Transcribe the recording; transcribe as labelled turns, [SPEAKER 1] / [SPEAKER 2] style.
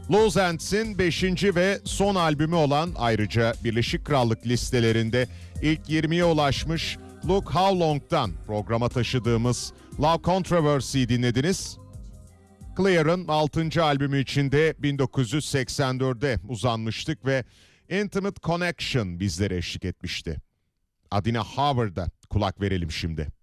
[SPEAKER 1] Loose Ends'in 5. ve son albümü olan, ayrıca Birleşik Krallık listelerinde ilk 20'ye ulaşmış Look How Long'dan programa taşıdığımız Love Controversy'yi dinlediniz. Clear'ın 6. albümü içinde 1984'de uzanmıştık ve Intimate Connection bizlere eşlik etmişti. Adina Howard'a kulak verelim şimdi.